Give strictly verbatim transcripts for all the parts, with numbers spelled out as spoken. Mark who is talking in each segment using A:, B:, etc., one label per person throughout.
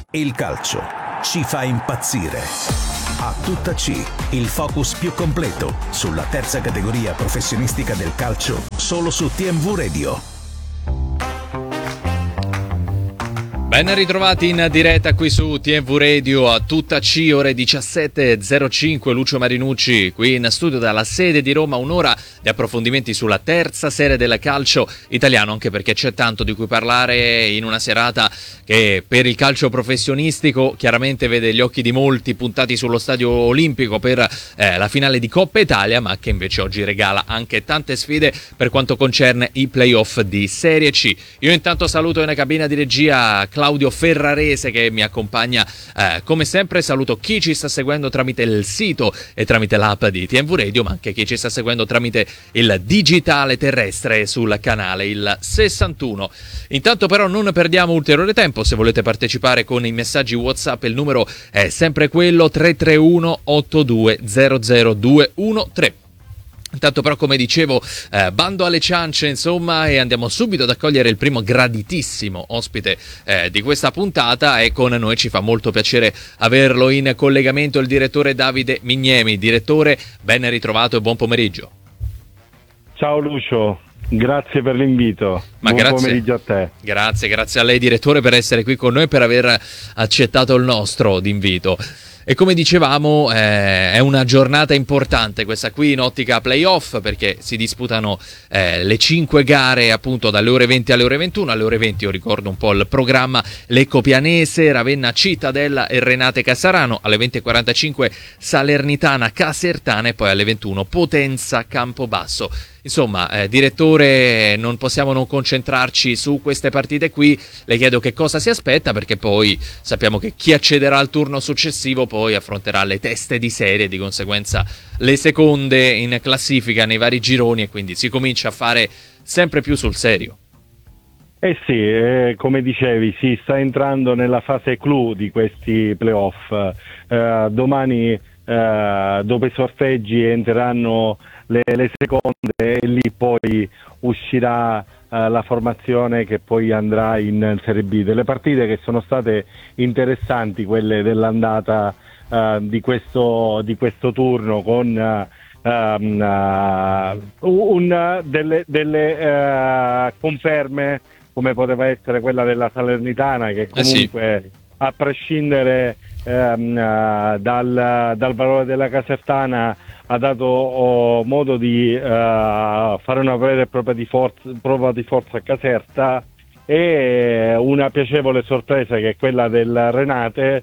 A: Il calcio ci fa impazzire. A tutta C, il focus più completo sulla terza categoria professionistica del calcio, solo su T M V Radio.
B: Ben ritrovati in diretta qui su T M V Radio a tutta C, ore diciassette e zero cinque. Lucio Marinucci qui in studio dalla sede di Roma, un'ora di approfondimenti sulla terza serie del calcio italiano, anche perché c'è tanto di cui parlare in una serata che per il calcio professionistico chiaramente vede gli occhi di molti puntati sullo stadio olimpico per eh, la finale di Coppa Italia, ma che invece oggi regala anche tante sfide per quanto concerne i playoff di Serie C. Io intanto saluto in cabina di regia Claudio Ferrarese che mi accompagna eh, come sempre. Saluto chi ci sta seguendo tramite il sito e tramite l'app di T M V Radio, ma anche chi ci sta seguendo tramite il digitale terrestre sul canale il sessantuno. Intanto però non perdiamo ulteriore tempo. Se volete partecipare con i messaggi WhatsApp, il numero è sempre quello tre tre uno otto due zero zero due uno tre. Intanto però, come dicevo, eh, bando alle ciance insomma, e andiamo subito ad accogliere il primo graditissimo ospite eh, di questa puntata, e con noi ci fa molto piacere averlo in collegamento il direttore Davide Mignemi. Direttore, ben ritrovato e buon pomeriggio.
C: Ciao Lucio, grazie per l'invito.
B: Ma
C: buon
B: grazie,
C: pomeriggio a te.
B: Grazie, grazie a lei direttore per essere qui con noi, per aver accettato il nostro d'invito. E come dicevamo eh, è una giornata importante questa qui in ottica playoff, perché si disputano eh, le cinque gare appunto dalle ore venti alle ore ventuno. Alle ore venti io ricordo un po' il programma: Lecco Pianese, Ravenna Cittadella e Renate Casarano. Alle venti e quarantacinque Salernitana Casertana e poi alle ventuno Potenza Campobasso. Insomma, eh, direttore, non possiamo non concentrarci su queste partite qui. Le chiedo che cosa si aspetta, perché poi sappiamo che chi accederà al turno successivo poi affronterà le teste di serie, di conseguenza le seconde in classifica nei vari gironi, e quindi si comincia a fare sempre più sul serio.
C: Eh sì, eh, come dicevi, si sta entrando nella fase clou di questi playoff. Eh, domani, eh, dopo i sorteggi, entreranno le, le seconde e lì poi uscirà eh, la formazione che poi andrà in Serie B. Delle partite che sono state interessanti, quelle dell'andata eh, di questo di questo turno, con uh, um, uh, un, delle, delle uh, conferme, come poteva essere quella della Salernitana, che comunque eh sì. a prescindere ehm, uh, dal, dal valore della Casertana ha dato oh, modo di uh, fare una vera e propria di forza, prova di forza a Caserta, e una piacevole sorpresa che è quella del Renate,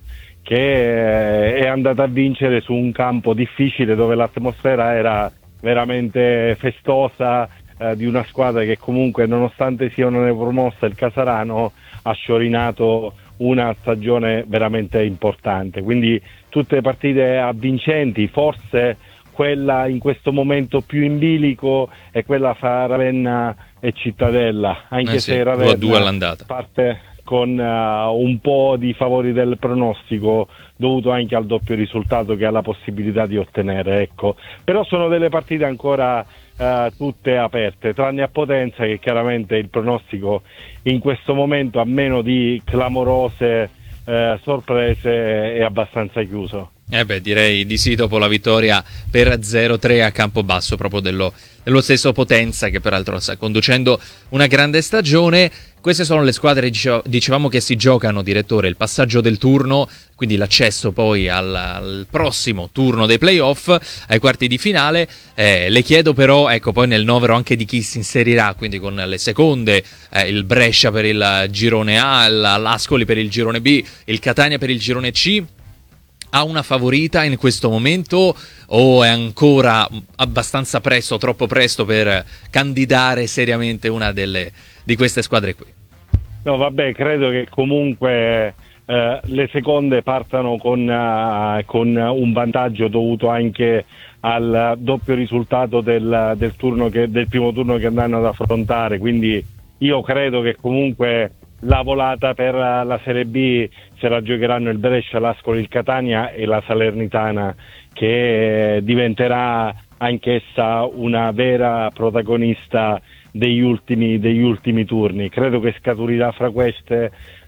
C: che è andata a vincere su un campo difficile dove l'atmosfera era veramente festosa, eh, di una squadra che comunque, nonostante sia una neopromossa, il Casarano, ha sciorinato una stagione veramente importante. Quindi tutte partite avvincenti. Forse quella in questo momento più in bilico è quella fra Ravenna e Cittadella, anche
B: eh sì,
C: se Ravenna
B: due all'andata
C: parte con uh, un po' di favori del pronostico, dovuto anche al doppio risultato che ha la possibilità di ottenere, ecco. Però sono delle partite ancora uh, tutte aperte, tranne a Potenza, che chiaramente il pronostico in questo momento, a meno di clamorose uh, sorprese, è abbastanza chiuso.
B: Eh beh, direi di sì, dopo la vittoria per zero tre a Campobasso, proprio dello, dello stesso Potenza, che peraltro sta conducendo una grande stagione. Queste sono le squadre, dicevamo, che si giocano, direttore, il passaggio del turno, quindi l'accesso poi al, al prossimo turno dei playoff, ai quarti di finale. Eh, le chiedo però, ecco, poi nel novero anche di chi si inserirà, quindi con le seconde, eh, il Brescia per il girone A, l'Ascoli per il girone B, il Catania per il girone C. Ha una favorita in questo momento o è ancora abbastanza presto, troppo presto per candidare seriamente una delle di queste squadre qui?
C: No, vabbè, credo che comunque eh, le seconde partano con, uh, con un vantaggio dovuto anche al doppio risultato del, del, turno che, del primo turno che andranno ad affrontare, quindi io credo che comunque la volata per la Serie B se la giocheranno il Brescia, l'Ascoli, il Catania e la Salernitana, che diventerà anch'essa una vera protagonista degli ultimi, degli ultimi turni. Credo che scaturirà fra queste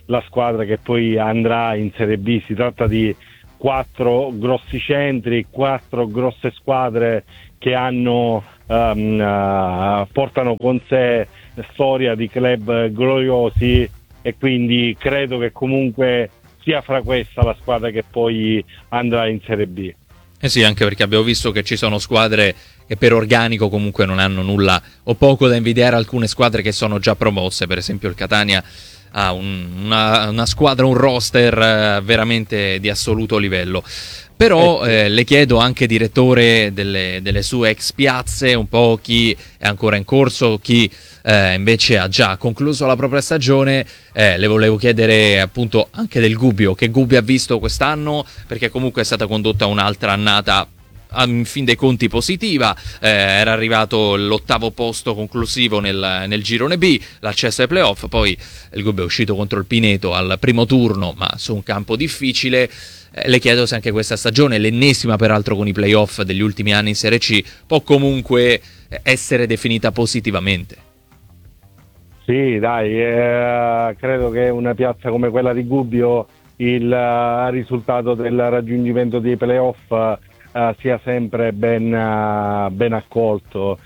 C: la squadra che poi andrà in Serie B. Si tratta di quattro grossi centri, quattro grosse squadre che hanno um, uh, portano con sé storia di club gloriosi, e quindi credo che comunque sia fra questa la squadra che poi andrà in Serie B.
B: Eh sì, anche perché abbiamo visto che ci sono squadre che per organico comunque non hanno nulla o poco da invidiare a alcune squadre che sono già promosse. Per esempio il Catania ha un, una, una squadra, un roster eh, veramente di assoluto livello. Però eh, le chiedo anche, direttore, delle, delle sue ex piazze, un po' chi è ancora in corso, chi eh, invece ha già concluso la propria stagione. Eh, le volevo chiedere appunto anche del Gubbio, che Gubbio ha visto quest'anno, perché comunque è stata condotta un'altra annata in fin dei conti positiva, eh, era arrivato l'ottavo posto conclusivo nel, nel girone B, l'accesso ai playoff, poi il Gubbio è uscito contro il Pineto al primo turno, ma su un campo difficile. Eh, le chiedo se anche questa stagione, l'ennesima peraltro con i playoff degli ultimi anni in Serie C, può comunque essere definita positivamente.
C: Sì, dai, eh, credo che una piazza come quella di Gubbio il uh, risultato del raggiungimento dei playoff uh, sia sempre ben, uh, ben accolto.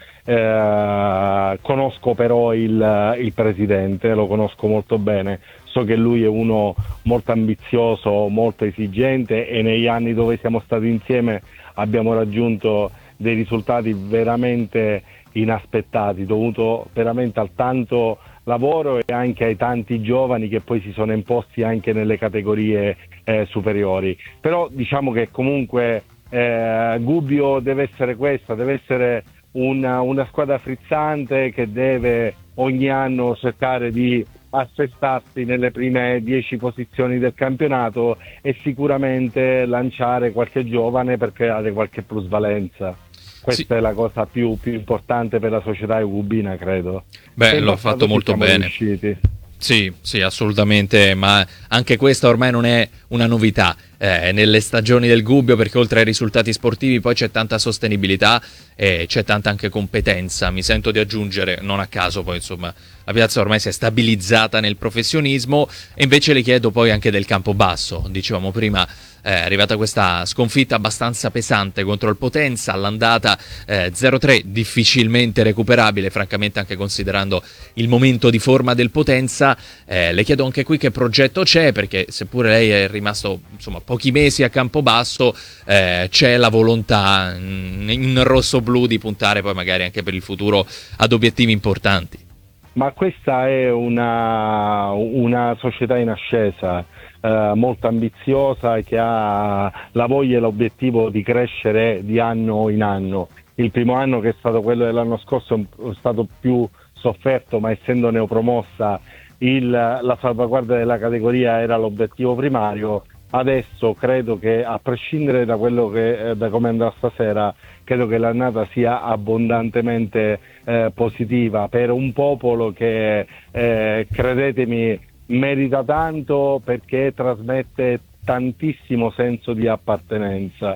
C: Uh, conosco però il, il presidente, lo conosco molto bene, so che lui è uno molto ambizioso, molto esigente, e negli anni dove siamo stati insieme abbiamo raggiunto dei risultati veramente inaspettati, dovuto veramente al tanto lavoro e anche ai tanti giovani che poi si sono imposti anche nelle categorie eh, superiori. Però diciamo che comunque eh, Gubbio deve essere questa, deve essere una, una squadra frizzante che deve ogni anno cercare di assestarsi nelle prime dieci posizioni del campionato e sicuramente lanciare qualche giovane per creare qualche plusvalenza. Questa sì. È la cosa più, più importante per la società gubina, credo.
B: Beh, l'ho fatto molto bene. Riusciti. Sì, sì, assolutamente, ma anche questa ormai non è una novità eh, nelle stagioni del Gubbio, perché oltre ai risultati sportivi poi c'è tanta sostenibilità e c'è tanta anche competenza. Mi sento di aggiungere, non a caso poi insomma la piazza ormai si è stabilizzata nel professionismo. E invece le chiedo poi anche del Campobasso. Dicevamo prima, è arrivata questa sconfitta abbastanza pesante contro il Potenza all'andata, eh, zero tre, difficilmente recuperabile francamente, anche considerando il momento di forma del Potenza. Eh, le chiedo anche qui che progetto c'è, perché seppure lei è rimasto insomma pochi mesi a Campobasso, eh, c'è la volontà in, in rossoblu di puntare poi magari anche per il futuro ad obiettivi importanti.
C: Ma questa è una, una società in ascesa, eh, molto ambiziosa, che ha la voglia e l'obiettivo di crescere di anno in anno. Il primo anno, che è stato quello dell'anno scorso, è stato più sofferto, ma essendo neopromossa il, la salvaguardia della categoria era l'obiettivo primario. Adesso credo che, a prescindere da quello che da come andrà stasera, credo che l'annata sia abbondantemente eh, positiva per un popolo che, eh, credetemi, merita tanto, perché trasmette tantissimo senso di appartenenza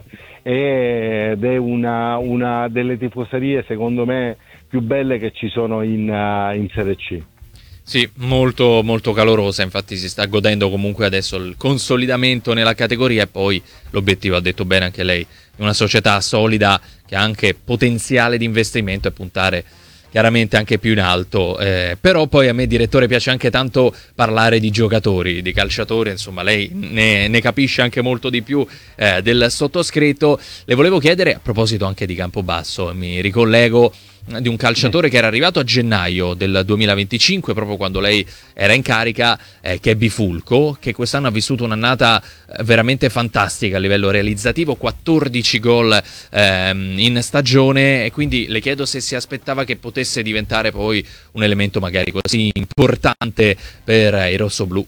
C: ed è una, una delle tifoserie secondo me più belle che ci sono in, uh, in Serie C.
B: Sì, molto molto calorosa, infatti si sta godendo comunque adesso il consolidamento nella categoria, e poi l'obiettivo, ha detto bene anche lei, una società solida che ha anche potenziale di investimento e puntare chiaramente anche più in alto. Eh, però poi a me, direttore, piace anche tanto parlare di giocatori, di calciatori, insomma lei ne, ne capisce anche molto di più eh, del sottoscritto. Le volevo chiedere, a proposito anche di Campobasso, mi ricollego, di un calciatore che era arrivato a gennaio del duemilaventicinque, proprio quando lei era in carica, eh, che è Bifulco, che quest'anno ha vissuto un'annata veramente fantastica a livello realizzativo, quattordici gol ehm, in stagione, e quindi le chiedo se si aspettava che potesse diventare poi un elemento magari così importante per i rossoblù.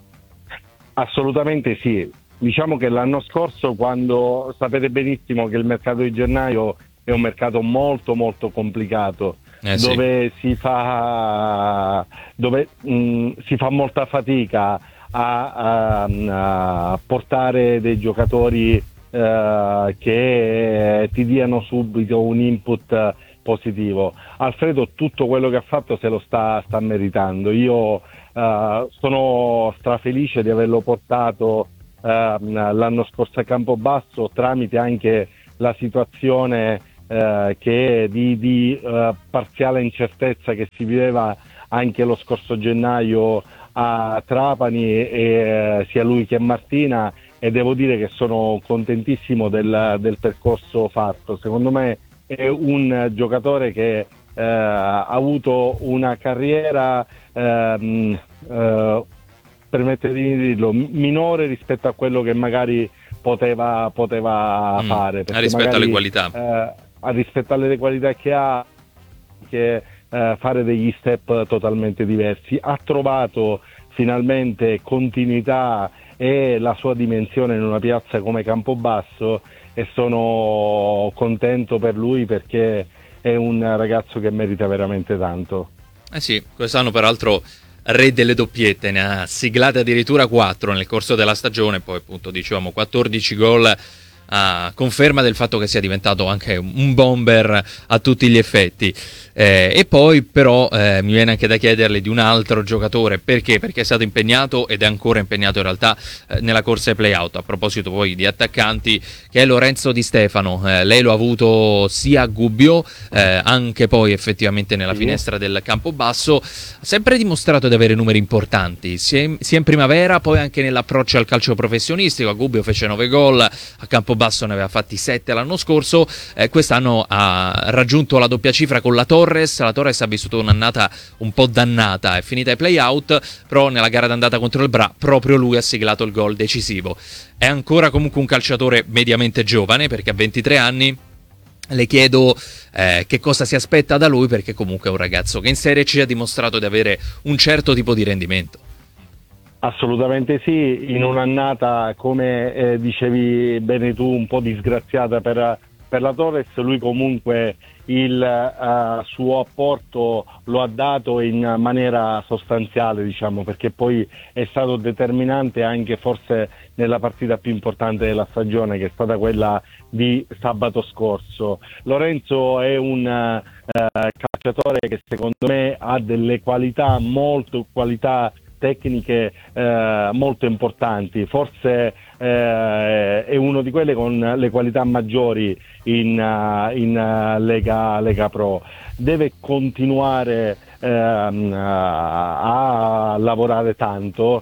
C: Assolutamente sì, diciamo che l'anno scorso, quando sapete benissimo che il mercato di gennaio è un mercato molto molto complicato, eh sì. dove si fa dove mh, si fa molta fatica a, a, a portare dei giocatori uh, che ti diano subito un input positivo. Alfredo tutto quello che ha fatto se lo sta, sta meritando. Io uh, sono strafelice di averlo portato uh, l'anno scorso a Campobasso tramite anche la situazione uh, che di, di uh, parziale incertezza che si viveva anche lo scorso gennaio a Trapani, e, uh, sia lui che Martina, e devo dire che sono contentissimo del, del percorso fatto. Secondo me è un giocatore che eh, ha avuto una carriera, ehm, eh, permettetemi di dirlo, minore rispetto a quello che magari poteva, poteva
B: mm,
C: fare.
B: Perché rispetto magari, alle qualità.
C: Eh, rispetto alle qualità che ha, che eh, fare degli step totalmente diversi. Ha trovato finalmente continuità e la sua dimensione in una piazza come Campobasso, e sono contento per lui perché è un ragazzo che merita veramente tanto.
B: Eh sì, quest'anno peraltro re delle doppiette, ne ha siglate addirittura quattro nel corso della stagione, poi appunto dicevamo quattordici gol, a conferma del fatto che sia diventato anche un bomber a tutti gli effetti. Eh, e poi però eh, mi viene anche da chiederle di un altro giocatore, perché? Perché è stato impegnato ed è ancora impegnato in realtà eh, nella corsa ai play-out, a proposito poi di attaccanti, che è Lorenzo Di Stefano. Eh, lei lo ha avuto sia a Gubbio, eh, anche poi effettivamente nella sì. finestra del Campobasso, ha sempre dimostrato di avere numeri importanti, sia in, sia in primavera, poi anche nell'approccio al calcio professionistico. A Gubbio fece nove gol, a Campobasso ne aveva fatti sette l'anno scorso, eh, quest'anno ha raggiunto la doppia cifra con la Torres. La Torres ha vissuto un'annata un po' dannata, è finita ai play-out, però nella gara d'andata contro il Bra proprio lui ha siglato il gol decisivo. È ancora comunque un calciatore mediamente giovane, perché ha ventitré anni. Le chiedo eh, che cosa si aspetta da lui, perché comunque è un ragazzo che in Serie C ha dimostrato di avere un certo tipo di rendimento.
C: Assolutamente sì, in un'annata, come eh, dicevi bene tu, un po' disgraziata per, per la Torres, lui comunque il uh, suo apporto lo ha dato in maniera sostanziale, diciamo, perché poi è stato determinante anche forse nella partita più importante della stagione, che è stata quella di sabato scorso. Lorenzo è un uh, calciatore che secondo me ha delle qualità, molto qualità tecniche eh, molto importanti, forse eh, è uno di quelle con le qualità maggiori in, uh, in uh, Lega, Lega Pro. Deve continuare ehm, a lavorare tanto,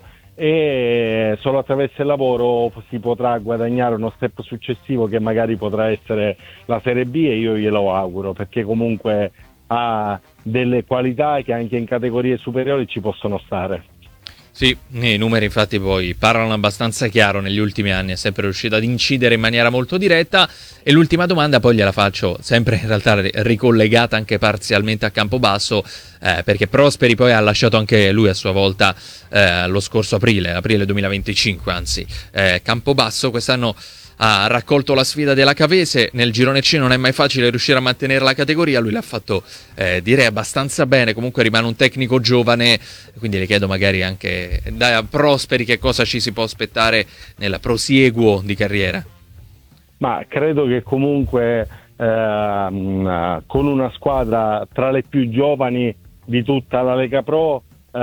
C: e solo attraverso il lavoro si potrà guadagnare uno step successivo, che magari potrà essere la Serie B, e io glielo auguro, perché comunque ha delle qualità che anche in categorie superiori ci possono stare.
B: Sì, i numeri infatti poi parlano abbastanza chiaro. Negli ultimi anni è sempre riuscito ad incidere in maniera molto diretta. E l'ultima domanda poi gliela faccio, sempre in realtà ricollegata anche parzialmente a Campobasso, eh, perché Prosperi poi ha lasciato anche lui a sua volta eh, lo scorso aprile, aprile duemilaventicinque anzi. Eh, Campobasso quest'anno ha raccolto la sfida della Cavese. Nel girone C non è mai facile riuscire a mantenere la categoria, lui l'ha fatto eh, direi abbastanza bene. Comunque rimane un tecnico giovane, quindi le chiedo magari anche da Prosperi che cosa ci si può aspettare nel prosieguo di carriera.
C: Ma credo che comunque ehm, con una squadra tra le più giovani di tutta la Lega Pro,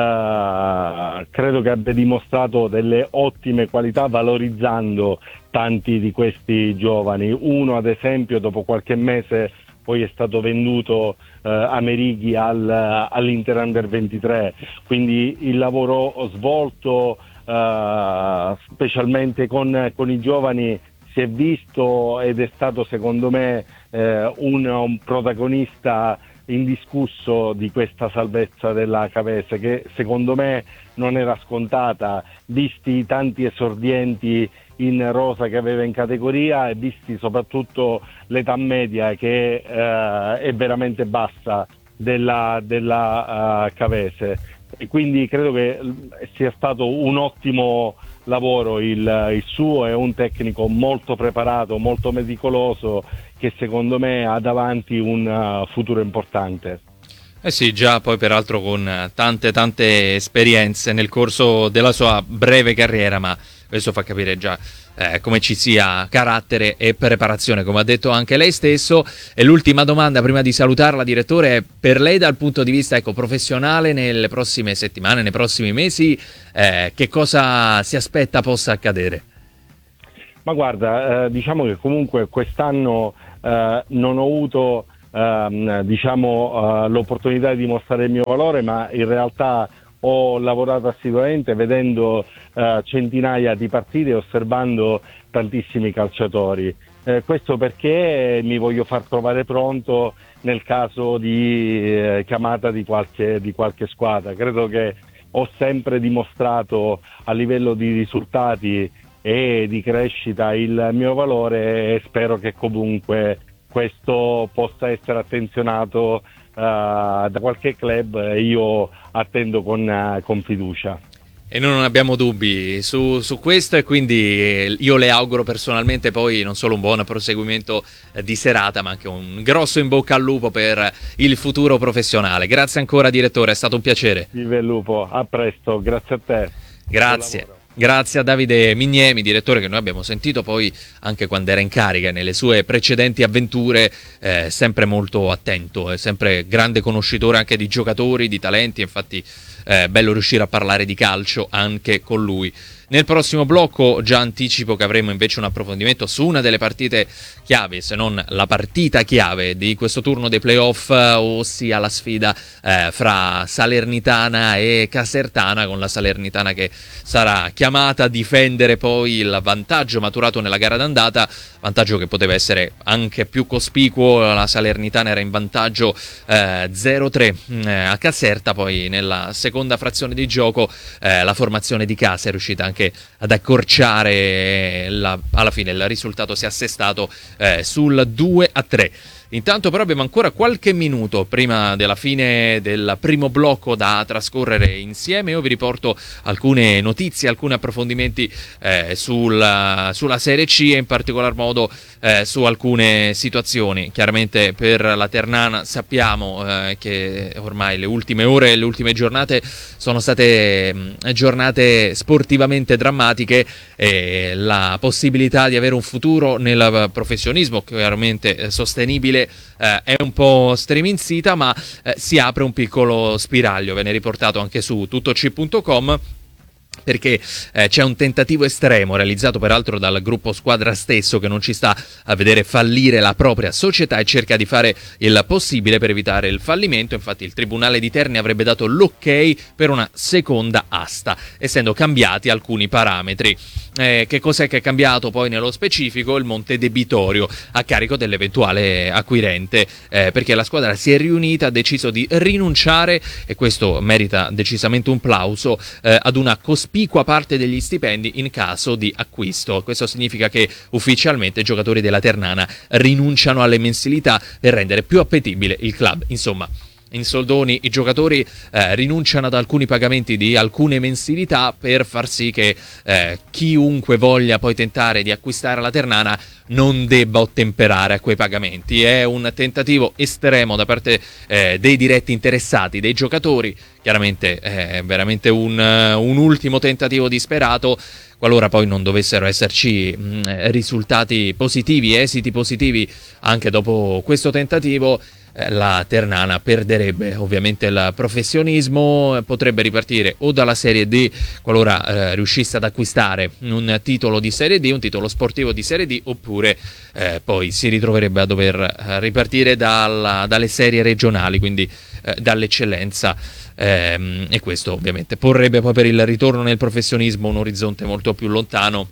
C: Uh, credo che abbia dimostrato delle ottime qualità, valorizzando tanti di questi giovani. Uno ad esempio dopo qualche mese poi è stato venduto uh, a Merighi al, all'Inter Under ventitré, quindi il lavoro svolto uh, specialmente con, con i giovani si è visto, ed è stato secondo me uh, un, un protagonista indiscusso di questa salvezza della Cavese, che secondo me non era scontata, visti i tanti esordienti in rosa che aveva in categoria, e visti soprattutto l'età media che eh, è veramente bassa della, della uh, Cavese, e quindi credo che sia stato un ottimo lavoro il, il suo. È un tecnico molto preparato, molto meticoloso, che secondo me ha davanti un uh, futuro importante.
B: Eh sì, già poi peraltro con tante tante esperienze nel corso della sua breve carriera, ma questo fa capire già eh, come ci sia carattere e preparazione, come ha detto anche lei stesso. E l'ultima domanda prima di salutarla, direttore, è per lei dal punto di vista ecco, professionale nelle prossime settimane, nei prossimi mesi, eh, che cosa si aspetta possa accadere?
C: Ma guarda, eh, diciamo che comunque quest'anno eh, non ho avuto eh, diciamo, eh, l'opportunità di dimostrare il mio valore, ma in realtà ho lavorato assiduamente vedendo eh, centinaia di partite e osservando tantissimi calciatori. Eh, questo perché mi voglio far trovare pronto nel caso di eh, chiamata di qualche, di qualche squadra. Credo che ho sempre dimostrato a livello di risultati e di crescita il mio valore, e spero che comunque questo possa essere attenzionato uh, da qualche club, e io attendo con, uh, con fiducia.
B: E noi non abbiamo dubbi su, su questo, e quindi io le auguro personalmente poi non solo un buon proseguimento di serata, ma anche un grosso in bocca al lupo per il futuro professionale. Grazie ancora direttore, è stato un piacere.
C: Viva il lupo, a presto, grazie a te.
B: Grazie. Grazie a Davide Mignemi, direttore che noi abbiamo sentito poi anche quando era in carica nelle sue precedenti avventure, eh, sempre molto attento, è sempre grande conoscitore anche di giocatori, di talenti, infatti è eh, bello riuscire a parlare di calcio anche con lui. Nel prossimo blocco già anticipo che avremo invece un approfondimento su una delle partite chiave, se non la partita chiave di questo turno dei playoff, ossia la sfida eh, fra Salernitana e Casertana, con la Salernitana che sarà chiamata a difendere poi il vantaggio maturato nella gara d'andata, vantaggio che poteva essere anche più cospicuo. La Salernitana era in vantaggio eh, zero tre eh, a Caserta, poi nella seconda frazione di gioco eh, la formazione di casa è riuscita anche ad accorciare, la, alla fine il risultato si è assestato eh, sul due a tre. Intanto però abbiamo ancora qualche minuto prima della fine del primo blocco da trascorrere insieme. Io vi riporto alcune notizie, alcuni approfondimenti eh, sulla, sulla Serie C, e in particolar modo eh, su alcune situazioni. Chiaramente per la Ternana sappiamo eh, che ormai le ultime ore e le ultime giornate sono state mh, giornate sportivamente drammatiche, e la possibilità di avere un futuro nel professionismo chiaramente eh, sostenibile Eh, è un po' striminzita, ma eh, si apre un piccolo spiraglio. Ve ne riportato anche su tuttoc punto com, perché eh, c'è un tentativo estremo realizzato peraltro dal gruppo squadra stesso, che non ci sta a vedere fallire la propria società e cerca di fare il possibile per evitare il fallimento. Infatti il Tribunale di Terni avrebbe dato l'ok per una seconda asta, essendo cambiati alcuni parametri. Eh, che cos'è che è cambiato poi nello specifico? Il monte debitorio a carico dell'eventuale acquirente, eh, perché la squadra si è riunita, ha deciso di rinunciare, e questo merita decisamente un plauso, eh, ad una cospicua parte degli stipendi in caso di acquisto. Questo significa che ufficialmente i giocatori della Ternana rinunciano alle mensilità per rendere più appetibile il club. Insomma, in soldoni i giocatori eh, rinunciano ad alcuni pagamenti di alcune mensilità per far sì che eh, chiunque voglia poi tentare di acquistare la Ternana non debba ottemperare a quei pagamenti. È un tentativo estremo da parte eh, dei diretti interessati, dei giocatori. Chiaramente è veramente un, un ultimo tentativo disperato. Qualora poi non dovessero esserci mh, risultati positivi, esiti positivi anche dopo questo tentativo, la Ternana perderebbe ovviamente il professionismo, potrebbe ripartire o dalla Serie D qualora eh, riuscisse ad acquistare un titolo di Serie D, un titolo sportivo di Serie D, oppure eh, poi si ritroverebbe a dover eh, ripartire dalla, dalle serie regionali, quindi eh, dall'eccellenza, ehm, e questo ovviamente porrebbe poi per il ritorno nel professionismo un orizzonte molto più lontano.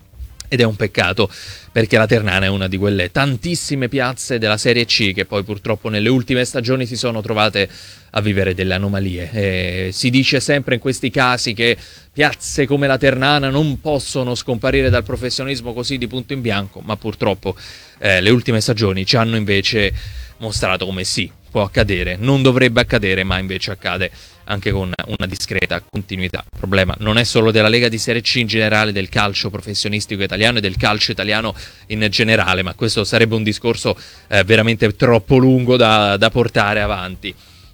B: Ed è un peccato, perché la Ternana è una di quelle tantissime piazze della Serie C che poi purtroppo nelle ultime stagioni si sono trovate a vivere delle anomalie. E si dice sempre in questi casi che piazze come la Ternana non possono scomparire dal professionismo così di punto in bianco, ma purtroppo eh, le ultime stagioni ci hanno invece mostrato come sì, può accadere, non dovrebbe accadere, ma invece accade anche con una discreta continuità. Il problema non è solo della Lega di Serie C in generale, del calcio professionistico italiano e del calcio italiano in generale, ma questo sarebbe un discorso eh, veramente troppo lungo da, da portare avanti.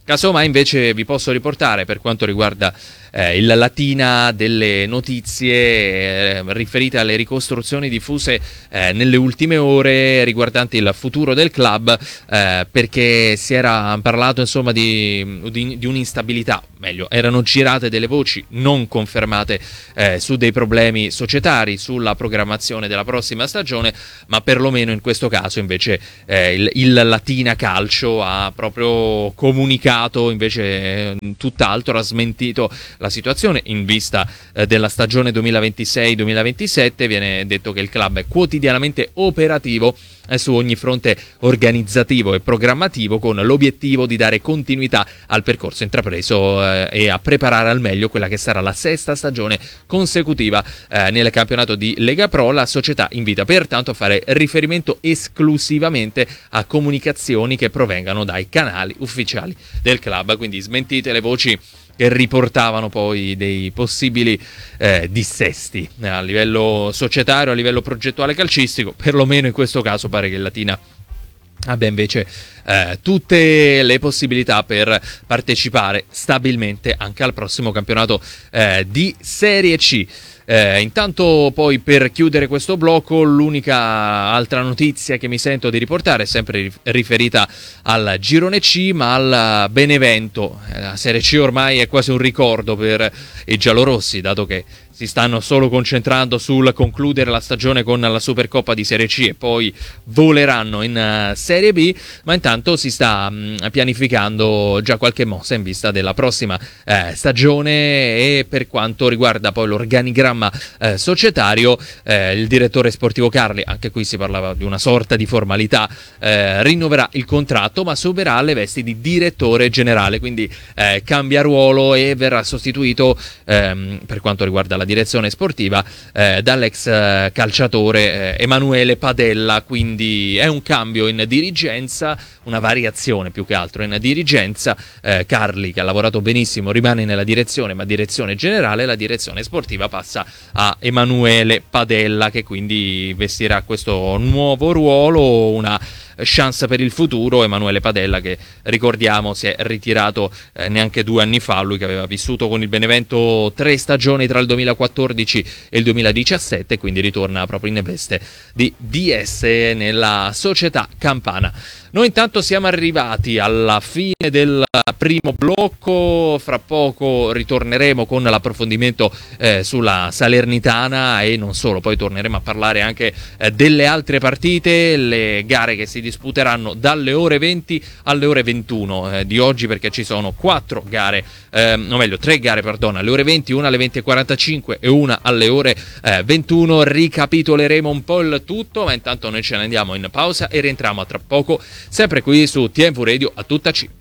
B: Casomai invece vi posso riportare, per quanto riguarda eh, il Latina, delle notizie eh, riferite alle ricostruzioni diffuse eh, nelle ultime ore riguardanti il futuro del club, eh, perché si era parlato insomma di, di, di un'instabilità, meglio, erano girate delle voci non confermate eh, su dei problemi societari, sulla programmazione della prossima stagione, ma perlomeno in questo caso invece eh, il, il Latina Calcio ha proprio comunicato invece eh, tutt'altro, ha smentito la situazione in vista eh, della stagione duemilaventisei duemilaventisette. Viene detto che il club è quotidianamente operativo eh, su ogni fronte organizzativo e programmativo, con l'obiettivo di dare continuità al percorso intrapreso eh, e a preparare al meglio quella che sarà la sesta stagione consecutiva eh, nel campionato di Lega Pro. La società invita pertanto a fare riferimento esclusivamente a comunicazioni che provengano dai canali ufficiali del club, quindi smentite le voci che riportavano poi dei possibili eh, dissesti a livello societario, a livello progettuale calcistico. Perlomeno in questo caso pare che il Latina abbia invece eh, tutte le possibilità per partecipare stabilmente anche al prossimo campionato eh, di Serie C. Eh, intanto poi, per chiudere questo blocco, l'unica altra notizia che mi sento di riportare è sempre riferita al Girone C, ma al Benevento. La Serie C ormai è quasi un ricordo per i giallorossi, dato che si stanno solo concentrando sul concludere la stagione con la Supercoppa di Serie C e poi voleranno in uh, Serie B, ma intanto si sta mh, pianificando già qualche mossa in vista della prossima eh, stagione. E per quanto riguarda poi l'organigramma eh, societario, eh, il direttore sportivo Carli, anche qui si parlava di una sorta di formalità, eh, rinnoverà il contratto, ma assumerà le vesti di direttore generale, quindi eh, cambia ruolo e verrà sostituito ehm, per quanto riguarda la direzione sportiva eh, dall'ex eh, calciatore eh, Emanuele Padella. Quindi è un cambio in dirigenza, una variazione più che altro in dirigenza. eh, Carli, che ha lavorato benissimo, rimane nella direzione, ma direzione generale. La direzione sportiva passa a Emanuele Padella, che quindi vestirà questo nuovo ruolo, una chance per il futuro. Emanuele Padella, che ricordiamo si è ritirato eh, neanche due anni fa, lui che aveva vissuto con il Benevento tre stagioni tra il duemilaquattordici e il duemiladiciassette, quindi ritorna proprio in veste di D S nella società campana. Noi intanto siamo arrivati alla fine del primo blocco, fra poco ritorneremo con l'approfondimento eh, sulla Salernitana e non solo, poi torneremo a parlare anche eh, delle altre partite, le gare che si disputeranno dalle ore venti alle ore ventuno eh, di oggi, perché ci sono quattro gare, eh, o meglio tre gare, perdono, alle ore venti, una alle venti e quarantacinque e una alle ore eh, ventuno. Ricapitoleremo un po' il tutto, ma intanto noi ce ne andiamo in pausa e rientriamo a tra poco, sempre qui su T V Radio a tutta C.